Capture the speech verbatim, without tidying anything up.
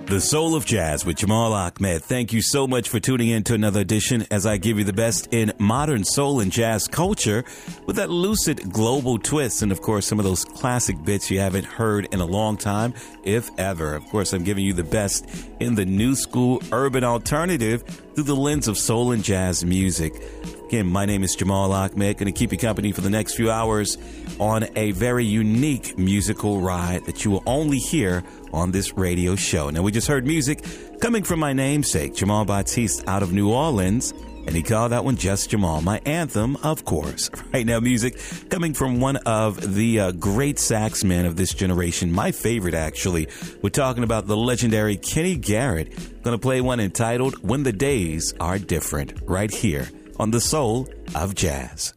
The Soul of Jazz with Jamal Ahmed. Thank you so much for tuning in to another edition as I give you the best in modern soul and jazz culture with that lucid global twist and, of course, some of those classic bits you haven't heard in a long time, if ever. Of course, I'm giving you the best in the new school urban alternative through the lens of soul and jazz music. Again, my name is Jamal Ahmed, going to keep you company for the next few hours on a very unique musical ride that you will only hear on this radio show. Now, we just heard music coming from my namesake, Jamal Batiste, out of New Orleans, and he called that one Just Jamal, my anthem, of course. Right now, music coming from one of the uh, great sax men of this generation, my favorite, actually. We're talking about the legendary Kenny Garrett. Going to play one entitled When the Days Are Different, right here on The Soul of Jazz.